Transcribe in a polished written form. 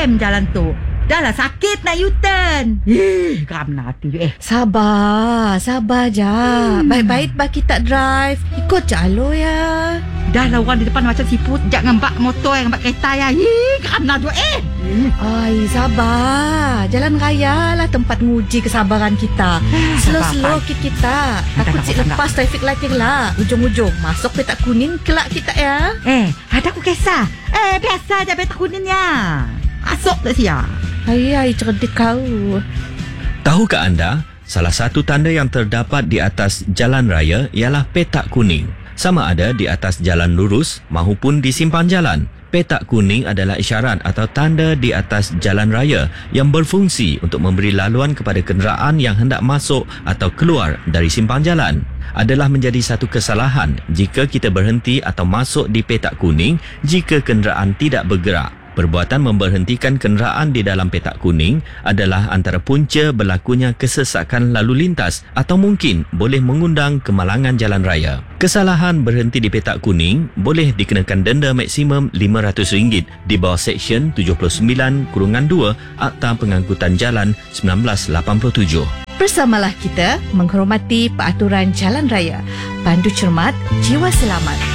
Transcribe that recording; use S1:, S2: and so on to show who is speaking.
S1: rem jalan tu. Dah lah sakit nak U-turn. Geram hati je.
S2: Sabar je. Baik-baik bagi tak drive. Ikut je alo ya.
S1: Dah lah orang di depan macam siput. Jangan bak motor yang bak kereta ya. Geram lah je.
S2: Ai, sabar. Jalan raya lah tempat nguji kesabaran kita. Slow-slow kita. Takut cik lepas traffic light lah. Ujung-ujung masuk petak kuning kelak kita ya.
S1: Ada aku kisah. Biasa je petak kuningnya. Masuk tak siap.
S2: Hai, cerdik kau.
S3: Tahukah anda, salah satu tanda yang terdapat di atas jalan raya ialah petak kuning. Sama ada di atas jalan lurus maupun di simpang jalan. Petak kuning adalah isyarat atau tanda di atas jalan raya yang berfungsi untuk memberi laluan kepada kenderaan yang hendak masuk atau keluar dari simpang jalan. Adalah menjadi satu kesalahan jika kita berhenti atau masuk di petak kuning jika kenderaan tidak bergerak. Perbuatan memberhentikan kenderaan di dalam petak kuning adalah antara punca berlakunya kesesakan lalu lintas atau mungkin boleh mengundang kemalangan jalan raya. Kesalahan berhenti di petak kuning boleh dikenakan denda maksimum RM500 di bawah Seksyen 79-2 Akta Pengangkutan Jalan 1987.
S2: Bersamalah kita menghormati peraturan jalan raya. Pandu cermat, jiwa selamat.